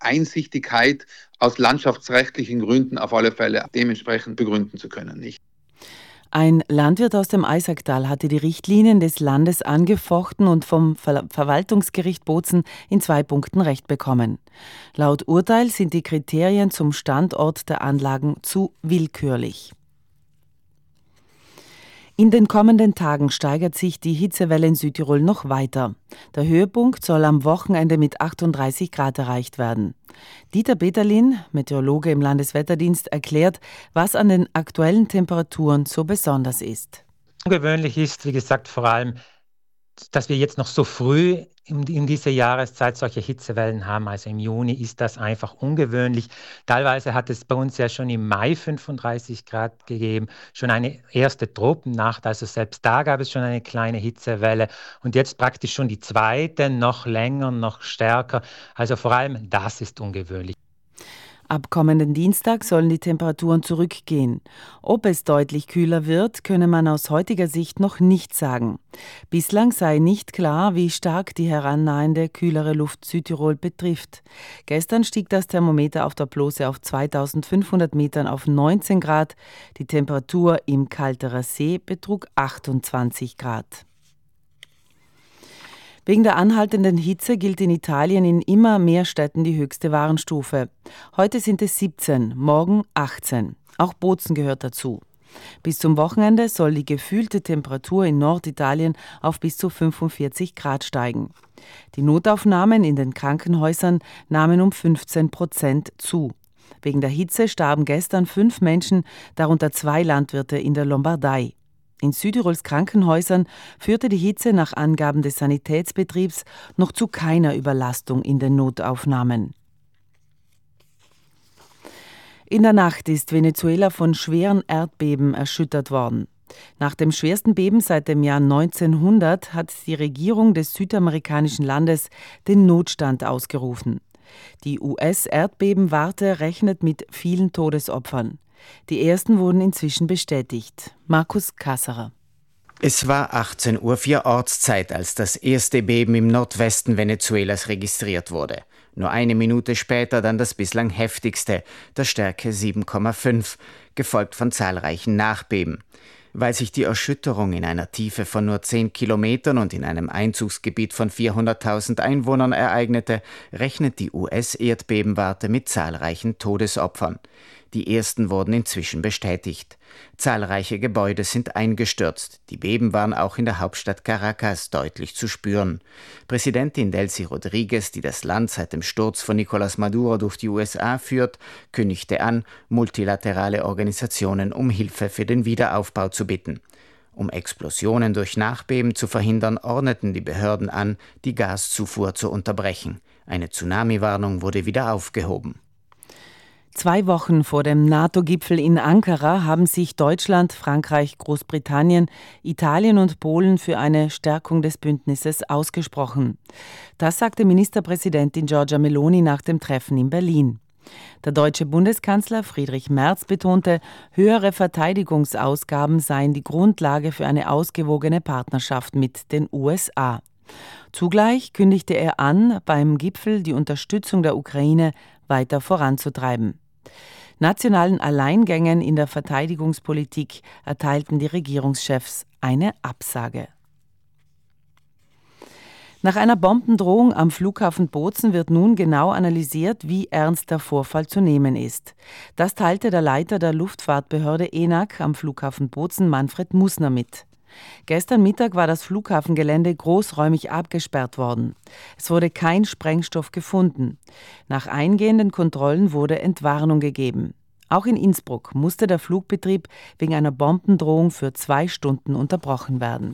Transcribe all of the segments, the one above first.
Einsichtigkeit aus landschaftsrechtlichen Gründen auf alle Fälle dementsprechend begründen zu können. Nicht? Ein Landwirt aus dem Eisacktal hatte die Richtlinien des Landes angefochten und vom Verwaltungsgericht Bozen in 2 Punkten Recht bekommen. Laut Urteil sind die Kriterien zum Standort der Anlagen zu willkürlich. In den kommenden Tagen steigert sich die Hitzewelle in Südtirol noch weiter. Der Höhepunkt soll am Wochenende mit 38 Grad erreicht werden. Dieter Peterlin, Meteorologe im Landeswetterdienst, erklärt, was an den aktuellen Temperaturen so besonders ist. Ungewöhnlich ist, wie gesagt, vor allem, dass wir jetzt noch so früh in dieser Jahreszeit solche Hitzewellen haben. Also im Juni ist das einfach ungewöhnlich. Teilweise hat es bei uns ja schon im Mai 35 Grad gegeben, schon eine erste Tropennacht. Also selbst da gab es schon eine kleine Hitzewelle. Und jetzt praktisch schon die zweite, noch länger, noch stärker. Also vor allem das ist ungewöhnlich. Ab kommenden Dienstag sollen die Temperaturen zurückgehen. Ob es deutlich kühler wird, könne man aus heutiger Sicht noch nicht sagen. Bislang sei nicht klar, wie stark die herannahende, kühlere Luft Südtirol betrifft. Gestern stieg das Thermometer auf der Plose auf 2500 Metern auf 19 Grad. Die Temperatur im Kalterer See betrug 28 Grad. Wegen der anhaltenden Hitze gilt in Italien in immer mehr Städten die höchste Warnstufe. Heute sind es 17, morgen 18. Auch Bozen gehört dazu. Bis zum Wochenende soll die gefühlte Temperatur in Norditalien auf bis zu 45 Grad steigen. Die Notaufnahmen in den Krankenhäusern nahmen um 15% zu. Wegen der Hitze starben gestern 5 Menschen, darunter 2 Landwirte in der Lombardei. In Südtirols Krankenhäusern führte die Hitze nach Angaben des Sanitätsbetriebs noch zu keiner Überlastung in den Notaufnahmen. In der Nacht ist Venezuela von schweren Erdbeben erschüttert worden. Nach dem schwersten Beben seit dem Jahr 1900 hat die Regierung des südamerikanischen Landes den Notstand ausgerufen. Die US-Erdbebenwarte rechnet mit vielen Todesopfern. Die ersten wurden inzwischen bestätigt. Markus Kasserer. Es war 18:04 Uhr Ortszeit, als das erste Beben im Nordwesten Venezuelas registriert wurde. Nur eine Minute später dann das bislang heftigste, der Stärke 7,5, gefolgt von zahlreichen Nachbeben. Weil sich die Erschütterung in einer Tiefe von nur 10 Kilometern und in einem Einzugsgebiet von 400.000 Einwohnern ereignete, rechnet die US-Erdbebenwarte mit zahlreichen Todesopfern. Die ersten wurden inzwischen bestätigt. Zahlreiche Gebäude sind eingestürzt. Die Beben waren auch in der Hauptstadt Caracas deutlich zu spüren. Präsidentin Delcy Rodriguez, die das Land seit dem Sturz von Nicolás Maduro durch die USA führt, kündigte an, multilaterale Organisationen um Hilfe für den Wiederaufbau zu bitten. Um Explosionen durch Nachbeben zu verhindern, ordneten die Behörden an, die Gaszufuhr zu unterbrechen. Eine Tsunami-Warnung wurde wieder aufgehoben. 2 Wochen vor dem NATO-Gipfel in Ankara haben sich Deutschland, Frankreich, Großbritannien, Italien und Polen für eine Stärkung des Bündnisses ausgesprochen. Das sagte Ministerpräsidentin Giorgia Meloni nach dem Treffen in Berlin. Der deutsche Bundeskanzler Friedrich Merz betonte, höhere Verteidigungsausgaben seien die Grundlage für eine ausgewogene Partnerschaft mit den USA. Zugleich kündigte er an, beim Gipfel die Unterstützung der Ukraine weiter voranzutreiben. Nationalen Alleingängen in der Verteidigungspolitik erteilten die Regierungschefs eine Absage. Nach einer Bombendrohung am Flughafen Bozen wird nun genau analysiert, wie ernst der Vorfall zu nehmen ist. Das teilte der Leiter der Luftfahrtbehörde ENAC am Flughafen Bozen, Manfred Mußner, mit. Gestern Mittag war das Flughafengelände großräumig abgesperrt worden. Es wurde kein Sprengstoff gefunden. Nach eingehenden Kontrollen wurde Entwarnung gegeben. Auch in Innsbruck musste der Flugbetrieb wegen einer Bombendrohung für 2 Stunden unterbrochen werden.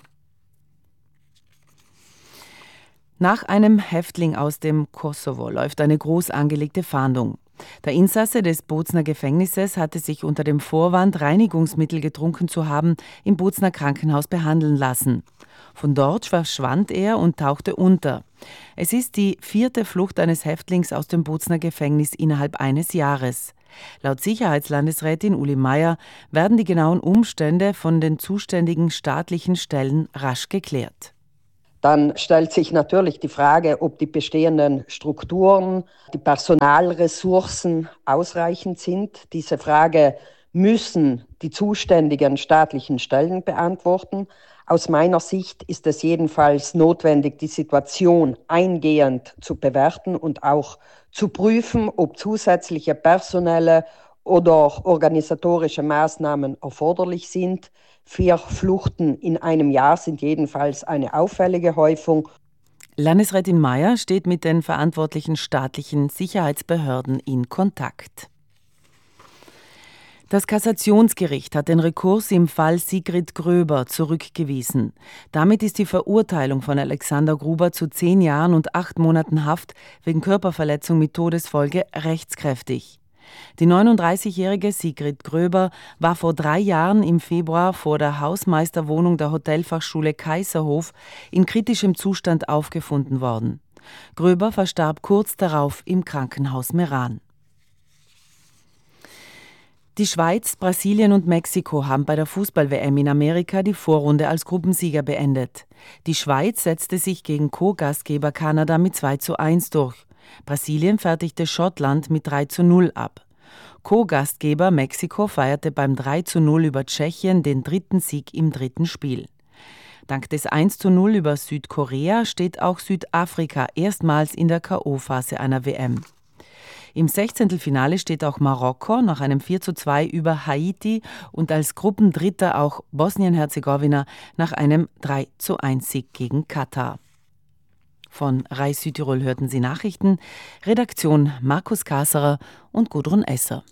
Nach einem Häftling aus dem Kosovo läuft eine groß angelegte Fahndung. Der Insasse des Bozener Gefängnisses hatte sich unter dem Vorwand, Reinigungsmittel getrunken zu haben, im Bozener Krankenhaus behandeln lassen. Von dort verschwand er und tauchte unter. Es ist die 4. Flucht eines Häftlings aus dem Bozener Gefängnis innerhalb eines Jahres. Laut Sicherheitslandesrätin Uli Meier werden die genauen Umstände von den zuständigen staatlichen Stellen rasch geklärt. dann stellt sich natürlich die Frage, ob die bestehenden Strukturen, die Personalressourcen ausreichend sind. Diese Frage müssen die zuständigen staatlichen Stellen beantworten. Aus meiner Sicht ist es jedenfalls notwendig, die Situation eingehend zu bewerten und auch zu prüfen, ob zusätzliche personelle oder organisatorische Maßnahmen erforderlich sind. 4 Fluchten in einem Jahr sind jedenfalls eine auffällige Häufung. Landesrätin Mayer steht mit den verantwortlichen staatlichen Sicherheitsbehörden in Kontakt. Das Kassationsgericht hat den Rekurs im Fall Sigrid Gröber zurückgewiesen. Damit ist die Verurteilung von Alexander Gruber zu 10 Jahren und 8 Monaten Haft wegen Körperverletzung mit Todesfolge rechtskräftig. Die 39-jährige Sigrid Gröber war vor 3 Jahren im Februar vor der Hausmeisterwohnung der Hotelfachschule Kaiserhof in kritischem Zustand aufgefunden worden. Gröber verstarb kurz darauf im Krankenhaus Meran. Die Schweiz, Brasilien und Mexiko haben bei der Fußball-WM in Amerika die Vorrunde als Gruppensieger beendet. Die Schweiz setzte sich gegen Co-Gastgeber Kanada mit 2:1 durch. Brasilien fertigte Schottland mit 3:0 ab. Co-Gastgeber Mexiko feierte beim 3:0 über Tschechien den 3. Sieg im 3. Spiel. Dank des 1:0 über Südkorea steht auch Südafrika erstmals in der K.O.-Phase einer WM. Im 16. steht auch Marokko nach einem 4:2 über Haiti und als Gruppendritter auch Bosnien-Herzegowina nach einem 3:1 Sieg gegen Katar. Von RAI Südtirol hörten Sie Nachrichten, Redaktion Markus Kasserer und Gudrun Esser.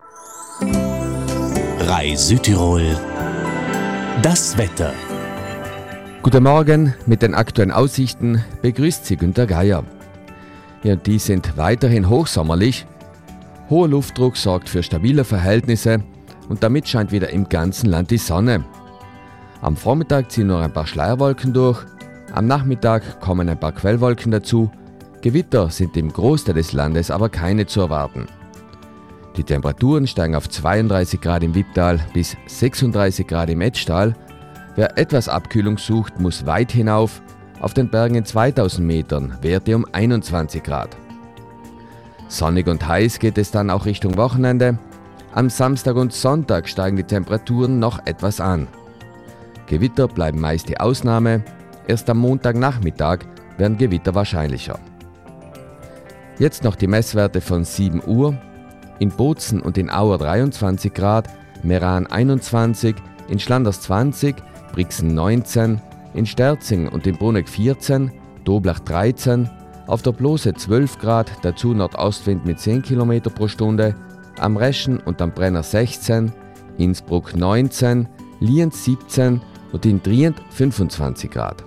RAI Südtirol, das Wetter. Guten Morgen, mit den aktuellen Aussichten begrüßt Sie Günter Geier. Ja, die sind weiterhin hochsommerlich. Hoher Luftdruck sorgt für stabile Verhältnisse und damit scheint wieder im ganzen Land die Sonne. Am Vormittag ziehen nur ein paar Schleierwolken durch, am Nachmittag kommen ein paar Quellwolken dazu. Gewitter sind im Großteil des Landes aber keine zu erwarten. Die Temperaturen steigen auf 32 Grad im Wipptal bis 36 Grad im Etschtal. Wer etwas Abkühlung sucht, muss weit hinauf. Auf den Bergen in 2000 Metern Werte um 21 Grad. Sonnig und heiß geht es dann auch Richtung Wochenende. Am Samstag und Sonntag steigen die Temperaturen noch etwas an. Gewitter bleiben meist die Ausnahme. Erst am Montagnachmittag werden Gewitter wahrscheinlicher. Jetzt noch die Messwerte von 7 Uhr. In Bozen und in Auer 23 Grad, Meran 21, in Schlanders 20, Brixen 19, in Sterzing und in Bruneck 14, Doblach 13, auf der Blose 12 Grad, dazu Nordostwind mit 10 km pro Stunde, am Reschen und am Brenner 16, Innsbruck 19, Lienz 17 und in Trient 25 Grad.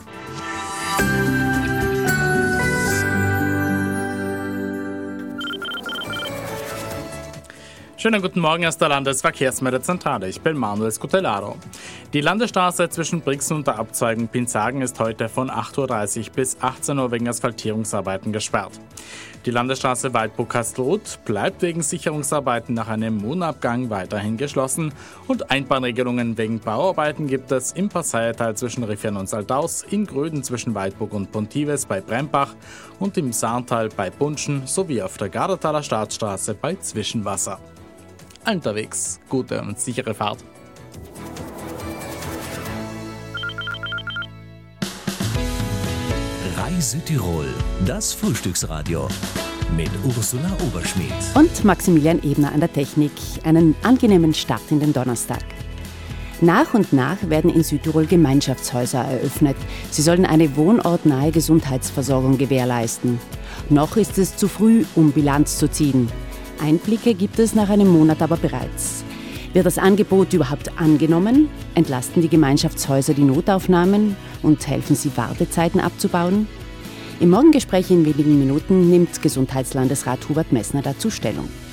Schönen guten Morgen aus der Landesverkehrsmeldezentrale. Ich bin Manuel Scutellaro. Die Landesstraße zwischen Brixen und der Abzweigung Pinsagen ist heute von 8:30 Uhr bis 18 Uhr wegen Asphaltierungsarbeiten gesperrt. Die Landesstraße Waldburg-Kastelruth bleibt wegen Sicherungsarbeiten nach einem Mohnabgang weiterhin geschlossen und Einbahnregelungen wegen Bauarbeiten gibt es im Passaiertal zwischen Riffian und Saldaus, in Gröden zwischen Waldburg und Pontives bei Brembach und im Saartal bei Bunschen sowie auf der Gardertaler Staatsstraße bei Zwischenwasser. Unterwegs, gute und sichere Fahrt. RAI Südtirol, das Frühstücksradio mit Ursula Oberschmidt und Maximilian Ebner an der Technik. Einen angenehmen Start in den Donnerstag. Nach und nach werden in Südtirol Gemeinschaftshäuser eröffnet. Sie sollen eine wohnortnahe Gesundheitsversorgung gewährleisten. Noch ist es zu früh, um Bilanz zu ziehen. Einblicke gibt es nach einem Monat aber bereits. Wird das Angebot überhaupt angenommen? Entlasten die Gemeinschaftshäuser die Notaufnahmen und helfen sie, Wartezeiten abzubauen? Im Morgengespräch in wenigen Minuten nimmt Gesundheitslandesrat Hubert Messner dazu Stellung.